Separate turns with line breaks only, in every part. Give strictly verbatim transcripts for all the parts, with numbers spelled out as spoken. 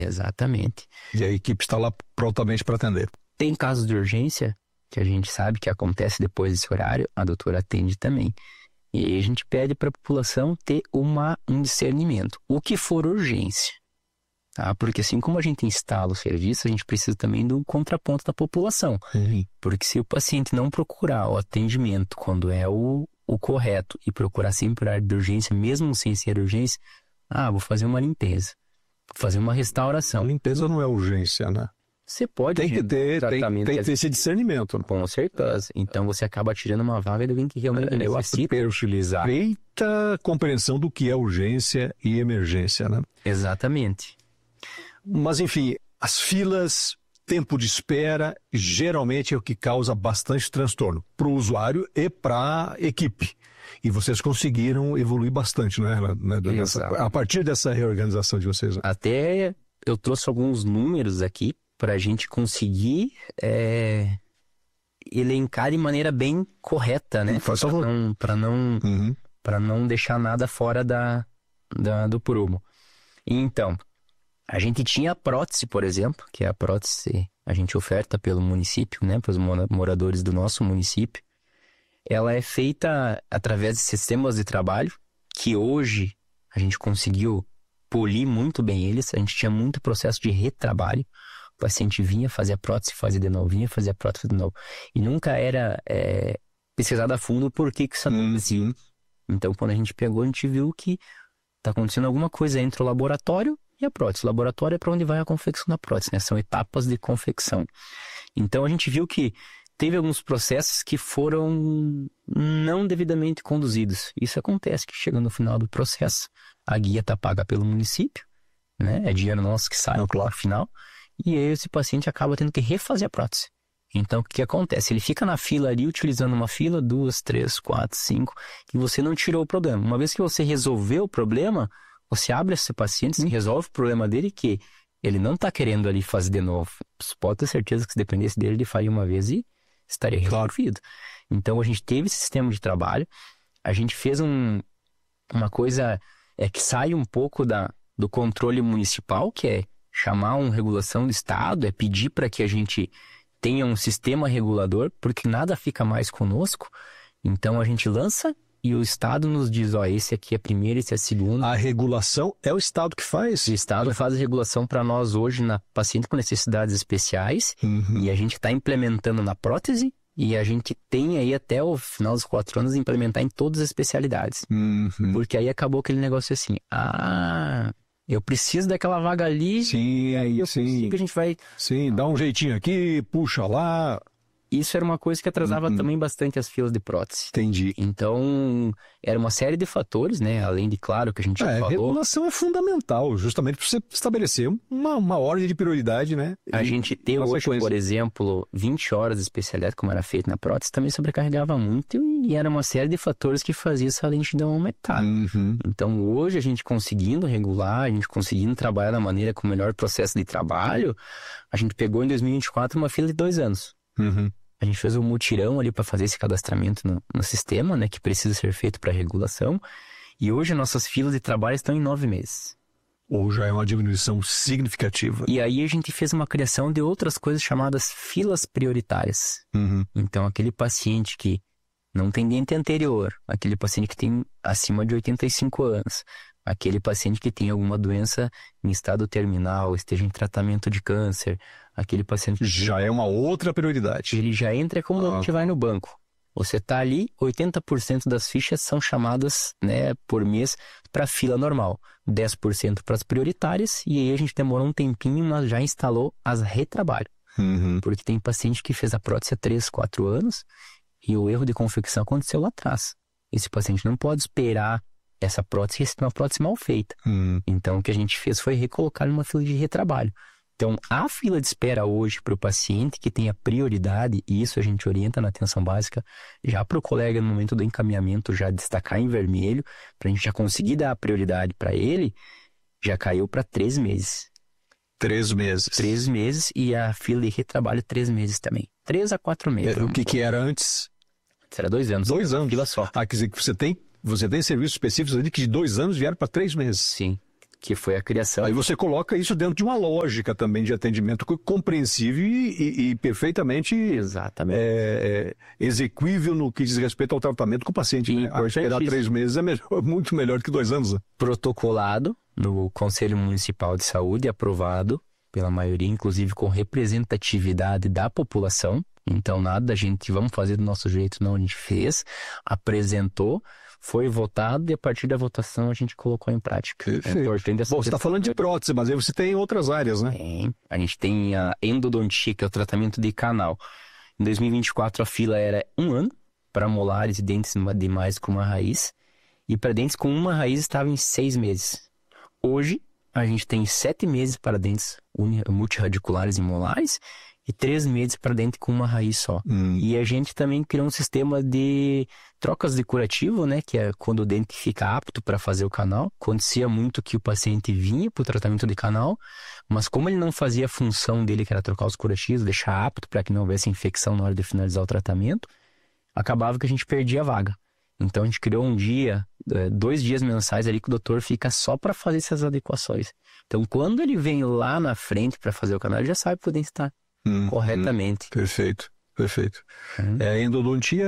Exatamente.
E a equipe está lá prontamente para atender.
Tem casos de urgência, que a gente sabe que acontece depois desse horário, a doutora atende também. E aí a gente pede para a população ter uma, um discernimento. O que for urgência. Tá? Porque assim como a gente instala o serviço, a gente precisa também do contraponto da população.
Uhum.
Porque se o paciente não procurar o atendimento quando é o, o correto e procurar sempre a área de urgência, mesmo sem ser urgência, ah, vou fazer uma limpeza, vou fazer uma restauração.
A limpeza não é urgência, né?
Você pode...
Tem que ter, tem,
tratamento
tem que
que
ter
é-
esse discernimento. Né?
Com certeza. Então você acaba tirando uma vaga de alguém que realmente
Eu
necessita.
utilizar. Feita compreensão do que é urgência e emergência, né?
Exatamente.
Mas, enfim, as filas, tempo de espera, geralmente é o que causa bastante transtorno para o usuário e para a equipe. E vocês conseguiram evoluir bastante, né? né nessa,
Exato.
a partir dessa reorganização de vocês. Né?
Até eu trouxe alguns números aqui para a gente conseguir é, elencar de maneira bem correta, né?
Faz
Para
favor.
não, para não,
Uhum.
para não deixar nada fora da, da, do prumo. Então, a gente tinha a prótese, por exemplo, que é a prótese a gente oferta pelo município, né? Para os moradores do nosso município. Ela é feita através de sistemas de trabalho, que hoje a gente conseguiu polir muito bem eles. A gente tinha muito processo de retrabalho. O paciente vinha, fazia prótese, fazia de novo, vinha, fazia prótese de novo. E nunca era é, pesquisado a fundo por que que isso acontecia.
Uhum.
Então, quando a gente pegou, a gente viu que está acontecendo alguma coisa entre o laboratório e a prótese. O laboratório é para onde vai a confecção da prótese, né? São etapas de confecção. Então, a gente viu que teve alguns processos que foram não devidamente conduzidos. Isso acontece, que chega no final do processo, a guia está paga pelo município, né? É dinheiro nosso que sai no final, e aí esse paciente acaba tendo que refazer a prótese. Então, o que acontece? Ele fica na fila ali, utilizando uma fila, duas, três, quatro, cinco, e você não tirou o problema. Uma vez que você resolveu o problema, você abre esse paciente, você resolve o problema dele, que ele não está querendo ali fazer de novo. Você pode ter certeza que se dependesse dele, ele faria uma vez e estaria resolvido. Então, a gente teve esse sistema de trabalho, a gente fez um, uma coisa é, que sai um pouco da, do controle municipal, que é chamar uma regulação do Estado, é pedir para que a gente tenha um sistema regulador, porque nada fica mais conosco. Então, a gente lança e o Estado nos diz, ó, esse aqui é primeiro, esse é segundo.
A regulação é o Estado que faz?
O Estado faz a regulação para nós hoje na paciente com necessidades especiais,
Uhum.
e a gente está implementando na prótese, e a gente tem aí até o final dos quatro anos implementar em todas as especialidades.
Uhum.
Porque aí acabou aquele negócio assim, ah, eu preciso daquela vaga ali,
Sim, aí
eu
sim.
consigo, a gente vai...
Sim, dá um jeitinho aqui, puxa lá.
Isso era uma coisa que atrasava
Uhum.
também bastante as filas de prótese.
Entendi.
Então, era uma série de fatores, né? Além de, claro, que a gente já
É,
falou.
regulação é fundamental, justamente para você estabelecer uma, uma ordem de prioridade, né?
A
E
gente ter
uma
hoje,
sequência.
por exemplo, vinte horas de especialidade, como era feito na prótese, também sobrecarregava muito e era uma série de fatores que fazia essa lentidão aumentar.
Uhum.
Então, hoje, a gente conseguindo regular, a gente conseguindo trabalhar da maneira com o melhor processo de trabalho, a gente pegou em dois mil e vinte e quatro uma fila de dois anos.
Uhum.
A gente fez um mutirão ali para fazer esse cadastramento no, no sistema, né, que precisa ser feito para regulação. E hoje nossas filas de trabalho estão em nove meses.
Ou já é uma diminuição significativa.
E aí a gente fez uma criação de outras coisas chamadas filas prioritárias.
Uhum.
Então, aquele paciente que não tem dente anterior, aquele paciente que tem acima de oitenta e cinco anos, aquele paciente que tem alguma doença em estado terminal, esteja em tratamento de câncer, aquele paciente...
Já é uma outra prioridade.
Ele já entra como
Ah.
a gente vai no banco. Você está ali, oitenta por cento das fichas são chamadas, né, por mês para fila normal. dez por cento para as prioritárias, e aí a gente demorou um tempinho, mas já instalou as retrabalho.
Uhum.
Porque tem paciente que fez a prótese há três, quatro anos e o erro de confecção aconteceu lá atrás. Esse paciente não pode esperar essa prótese e receber uma prótese mal feita.
Uhum.
Então, o que a gente fez foi recolocar numa fila de retrabalho. Então, a fila de espera hoje para o paciente que tenha prioridade, e isso a gente orienta na atenção básica, já para o colega no momento do encaminhamento já destacar em vermelho, para a gente já conseguir dar a prioridade para ele, já caiu para três meses.
Três meses.
Três meses e a fila de retrabalho três meses também. Três a quatro meses.
É, o que, que era antes?
Será dois anos.
Dois anos.
Fila só.
Ah, quer dizer que você tem, você tem serviços específicos ali que de dois anos vieram para três meses.
Sim. que foi a criação.
Aí você coloca isso dentro de uma lógica também de atendimento compreensível e, e, e perfeitamente
Exatamente.
É, é, exequível no que diz respeito ao tratamento com o paciente. Né? Esperar três meses é melhor, muito melhor do que dois anos. Né?
Protocolado no Conselho Municipal de Saúde, aprovado pela maioria, inclusive com representatividade da população. Então, nada da gente, vamos fazer do nosso jeito, não, a gente fez, apresentou, foi votado e a partir da votação a gente colocou em prática.
Perfeito.
É importante essa
Bom, você está falando de prótese, mas aí você tem outras áreas, né?
Tem. A gente tem a endodontia, que é o tratamento de canal. Em dois mil e vinte e quatro a fila era um ano para molares e dentes de mais com uma raiz. E para dentes com uma raiz estava em seis meses. Hoje, a gente tem sete meses para dentes multirradiculares e molares e três meses para dente com uma raiz só.
Hum.
E a gente também criou um sistema de trocas de curativo, né? Que é quando o dente fica apto para fazer o canal. Acontecia muito que o paciente vinha para o tratamento de canal, mas como ele não fazia a função dele, que era trocar os curativos, deixar apto para que não houvesse infecção na hora de finalizar o tratamento, acabava que a gente perdia a vaga. Então a gente criou um dia, dois dias mensais ali que o doutor fica só para fazer essas adequações. Então quando ele vem lá na frente para fazer o canal, ele já sabe que o dente está hum, corretamente.
Hum, perfeito, perfeito.
Hum.
É, endodontia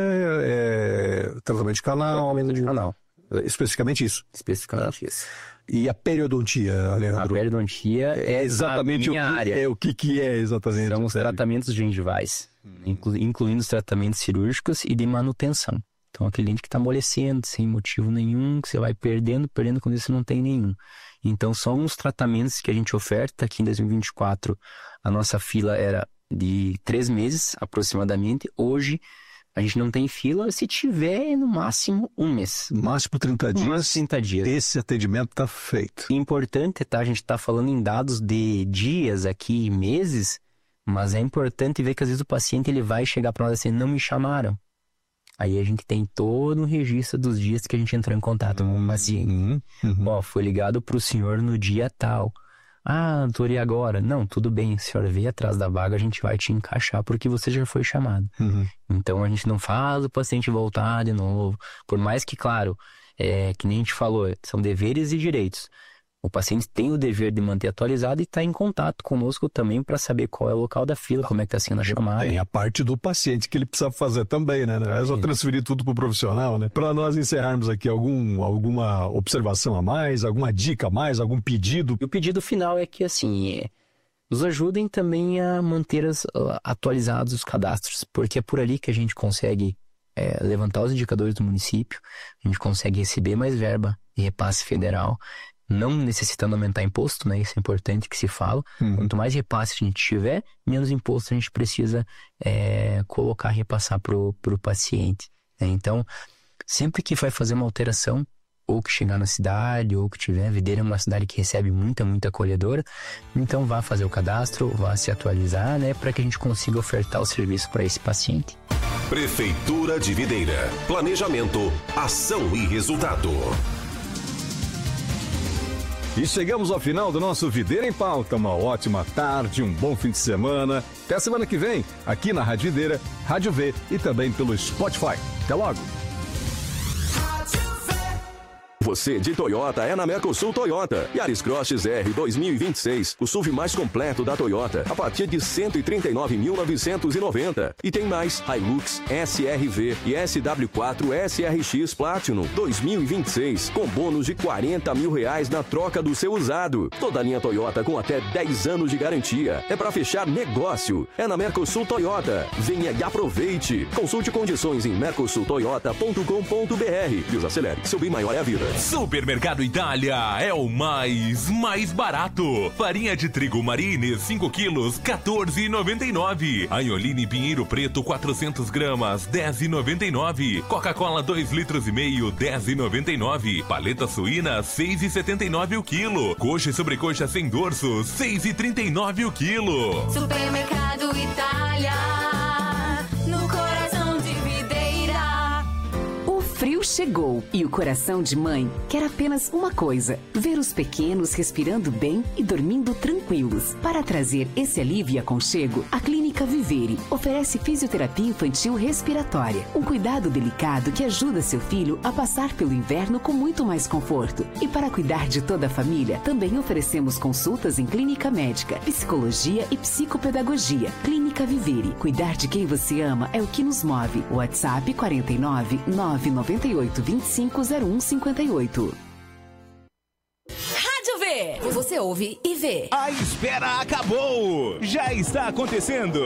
é, é tratamento de canal.
Tratamento de canal.
Especificamente isso.
Especificamente isso.
E a periodontia, Alejandro?
A periodontia é
exatamente
a minha
o que,
área.
É o que, que é exatamente.
São os tratamentos gengivais, hum. inclu, incluindo os tratamentos cirúrgicos e de manutenção. Então, aquele dente que está amolecendo, sem motivo nenhum, que você vai perdendo, perdendo quando isso não tem nenhum. Então, são os tratamentos que a gente oferta. Aqui em dois mil e vinte e quatro, a nossa fila era de três meses, aproximadamente. Hoje, a gente não tem fila, se tiver, no máximo, um mês.
Máximo trinta dias.
Máximo trinta dias.
Esse atendimento está feito.
Importante, tá? A gente está falando em dados de dias aqui, meses, mas é importante ver que, às vezes, o paciente ele vai chegar para nós assim, não me chamaram. Aí a gente tem todo um registro dos dias que a gente entrou em contato com o paciente.
Uhum, uhum.
Ó, foi ligado para o senhor no dia tal. Ah, doutor, e agora? Não, tudo bem, o senhor veio atrás da vaga, a gente vai te encaixar porque você já foi chamado.
Uhum.
Então a gente não faz o paciente voltar de novo. Por mais que, claro, é, que nem a gente falou, são deveres e direitos. O paciente tem o dever de manter atualizado e estar tá em contato conosco também para saber qual é o local da fila, como é que está sendo a chamada.
Tem a parte do paciente que ele precisa fazer também, né? Não é só transferir tudo para o profissional, né? Para nós encerrarmos aqui, algum, alguma observação a mais, alguma dica a mais, algum pedido?
E o pedido final é que, assim, é, nos ajudem também a manter as, uh, atualizados os cadastros, porque é por ali que a gente consegue é, levantar os indicadores do município, a gente consegue receber mais verba de repasse federal, não necessitando aumentar imposto, né? Isso é importante que se fala. Uhum. Quanto mais repasse a gente tiver, menos imposto a gente precisa é, colocar, repassar para o paciente. Né? Então, sempre que vai fazer uma alteração, ou que chegar na cidade, ou que tiver, Videira é uma cidade que recebe muita, muita acolhedora, então vá fazer o cadastro, vá se atualizar, né? Para que a gente consiga ofertar o serviço para esse paciente.
Prefeitura de Videira. Planejamento, ação e resultado.
E chegamos ao final do nosso Videira em Pauta. Uma ótima tarde, um bom fim de semana. Até a semana que vem, aqui na Rádio Videira, Rádio V e também pelo Spotify. Até logo!
Você de Toyota é na Mercosul Toyota. Yaris Cross X R dois mil e vinte e seis, o S U V mais completo da Toyota, a partir de cento e trinta e nove mil novecentos e noventa. E tem mais Hilux, S R V e S W quatro S R X Platinum dois mil e vinte e seis, com bônus de quarenta mil reais na troca do seu usado. Toda a linha Toyota com até dez anos de garantia. É para fechar negócio. É na Mercosul Toyota. Venha e aproveite. Consulte condições em mercosul toyota ponto com ponto b r. Deus acelere. Seu bem maior é a vida.
Supermercado Itália é o mais, mais barato. Farinha de trigo Marine, cinco quilos, quatorze reais e noventa e nove. Aioline Pinheiro Preto, quatrocentas gramas, dez reais e noventa e nove. Coca-Cola, dois litros e meio, dez reais e noventa e nove. Paleta suína, seis reais e setenta e nove o quilo. Coxa e sobrecoxa sem dorso, seis reais e trinta e nove o quilo.
Supermercado Itália, no coração de Videira.
O frio
verão chegou e o coração de mãe quer apenas uma coisa: ver os pequenos respirando bem e dormindo tranquilos. Para trazer esse alívio e aconchego, a Clínica Vivere oferece fisioterapia infantil respiratória, um cuidado delicado que ajuda seu filho a passar pelo inverno com muito mais conforto. E para cuidar de toda a família, também oferecemos consultas em clínica médica, psicologia e psicopedagogia. Clínica Vivere. Cuidar de quem você ama é o que nos move. WhatsApp quarenta e nove, nove nove oito, vinte e cinco, zero um cinquenta e oito.
Rádio V. Você ouve e vê.
A espera acabou. Já está acontecendo.